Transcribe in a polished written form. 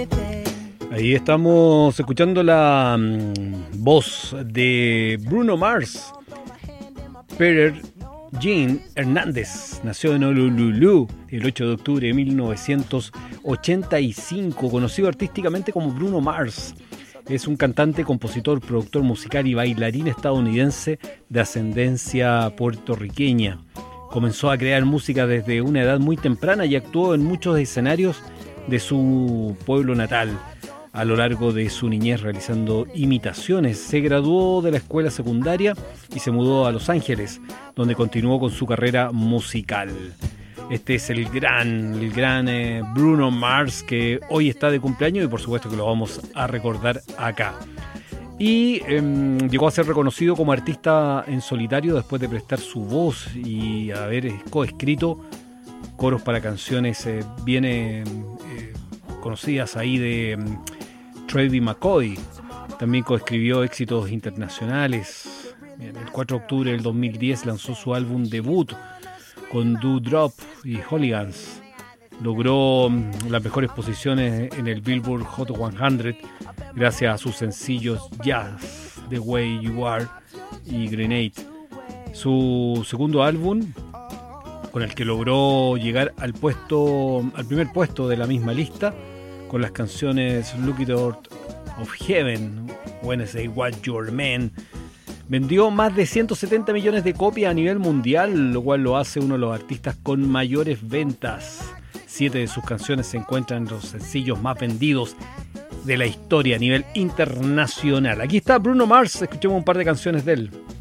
Ahí estamos escuchando la voz de Bruno Mars. Peter Jean Hernández nació en Honolulu el 8 de octubre de 1985, conocido artísticamente como Bruno Mars. Es un cantante, compositor, productor musical y bailarín estadounidense de ascendencia puertorriqueña. Comenzó a crear música desde una edad muy temprana y actuó en muchos escenarios de su pueblo natal a lo largo de su niñez realizando imitaciones. Se graduó de la escuela secundaria y se mudó a Los Ángeles, donde continuó con su carrera musical. Este es el gran Bruno Mars, que hoy está de cumpleaños y por supuesto que lo vamos a recordar acá. Y llegó a ser reconocido como artista en solitario después de prestar su voz y haber coescrito coros para canciones bien conocidas ahí de Travis McCoy. También coescribió éxitos internacionales. El 4 de octubre del 2010 lanzó su álbum debut con Dewdrop y Hooligans. Logró las mejores posiciones en el Billboard Hot 100 gracias a sus sencillos Jazz, The Way You Are y Grenade. Su segundo álbum, con el que logró llegar al primer puesto de la misma lista, con las canciones Look It Out of Heaven, Wednesday What Your Man, vendió más de 170 millones de copias a nivel mundial, lo cual lo hace uno de los artistas con mayores ventas. 7 de sus canciones se encuentran en los sencillos más vendidos de la historia a nivel internacional. Aquí está Bruno Mars, escuchemos un par de canciones de él.